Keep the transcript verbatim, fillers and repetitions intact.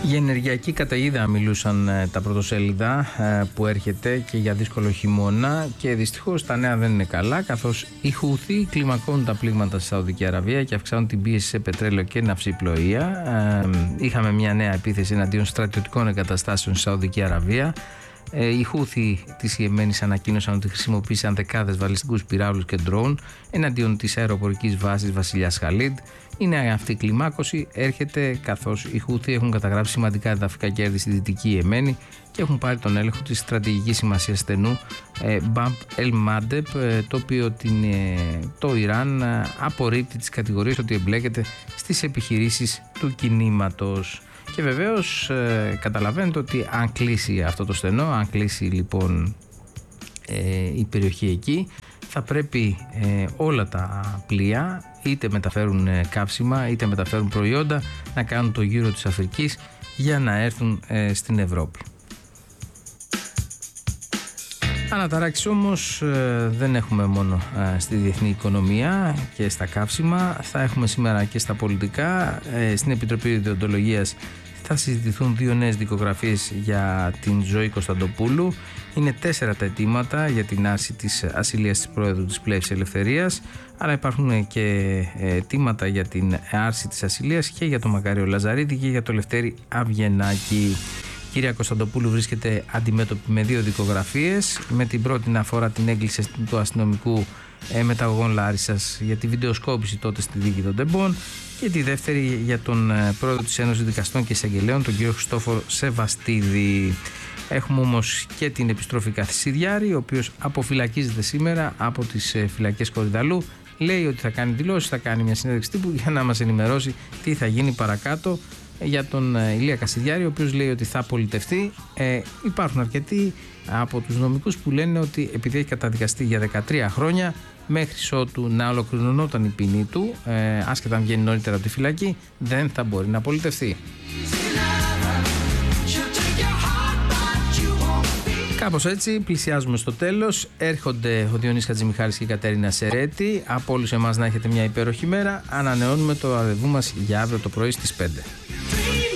Για ενεργειακή καταιγίδα μιλούσαν ε, τα πρωτοσέλιδα ε, που έρχεται και για δύσκολο χειμώνα, και δυστυχώς τα νέα δεν είναι καλά, καθώς οι Χούθι κλιμακώνουν τα πλήγματα στη Σαουδική Αραβία και αυξάνουν την πίεση σε πετρέλαιο και ναυσιπλοεία. Ε, είχαμε μια νέα επίθεση εναντίον στρατιωτικών εγκαταστάσεων στη Σαουδική Αραβία. Ε, οι Χούθι της Ιεμένης ανακοίνωσαν ότι χρησιμοποίησαν δεκάδες βαλιστικούς πυράβλους και ντρόουν εναντίον της αεροπορικής βάσης Βασιλιάς Χαλίντ. Η νέα αυτή κλιμάκωση έρχεται καθώς οι Χούθι έχουν καταγράψει σημαντικά εδαφικά κέρδη στη Δυτική Ιεμένη και έχουν πάρει τον έλεγχο της στρατηγικής σημασίας στενού ε, Μπαμπ Ελ Μάντεπ, ε, το οποίο την, ε, το Ιράν ε, απορρίπτει τις κατηγορίες ότι εμπλέκεται στις επιχειρήσεις του κινήματος. Και βεβαίως ε, καταλαβαίνετε ότι αν κλείσει αυτό το στενό, αν κλείσει λοιπόν ε, η περιοχή εκεί, θα πρέπει ε, όλα τα πλοία, είτε μεταφέρουν ε, καύσιμα είτε μεταφέρουν προϊόντα, να κάνουν το γύρο της Αφρικής για να έρθουν ε, στην Ευρώπη. Αναταράξεις όμως ε, δεν έχουμε μόνο ε, στη διεθνή οικονομία και στα καύσιμα, θα έχουμε σήμερα και στα πολιτικά. Ε, στην Επιτροπή Διοντολογίας θα συζητηθούν δύο νέες δικογραφίες για την Ζωή Κωνσταντοπούλου. Είναι τέσσερα τα αιτήματα για την άρση της ασυλίας της Πρόεδρου της Πλεύσης Ελευθερίας, αλλά υπάρχουν και αιτήματα για την άρση της ασυλίας και για τον Μακάριο Λαζαρίτη και για τον Λευτέρη Αυγενάκη. Η κυρία Κωνσταντοπούλου βρίσκεται αντιμέτωπη με δύο δικογραφίες. Με την πρώτη να αφορά την έγκληση του αστυνομικού ε, μεταγωγών Λάρισσας για τη βιντεοσκόπηση τότε στη δίκη των Τεμπών, και τη δεύτερη για τον ε, πρόεδρο της Ένωσης Δικαστών και Εισαγγελέων, τον κύριο Χριστόφορο Σεβαστίδη. Έχουμε όμως και την επιστροφή Καθησιδιάρη, ο οποίος αποφυλακίζεται σήμερα από τις ε, φυλακές Κορυδαλού. Λέει ότι θα κάνει δηλώσεις, θα κάνει μια συνέντευξη τύπου για να μας ενημερώσει τι θα γίνει παρακάτω για τον Ηλία Κασιδιάρη, ο οποίος λέει ότι θα πολιτευτεί. Ε, υπάρχουν αρκετοί από τους νομικούς που λένε ότι επειδή έχει καταδικαστεί για δεκατρία χρόνια, μέχρι ότου να ολοκληρωνόταν η ποινή του, ε, άσχετα αν βγαίνει νωρίτερα από τη φυλακή, δεν θα μπορεί να πολιτευτεί. Κάπως έτσι πλησιάζουμε στο τέλος. Έρχονται ο Διονύσης Χατζημιχάλης και η Κατέρινα Σερέτη. Από όλους εμάς να έχετε μια υπέροχη μέρα. Ανανεώνουμε το ραντεβού μας για αύριο το πρωί στις πέντε.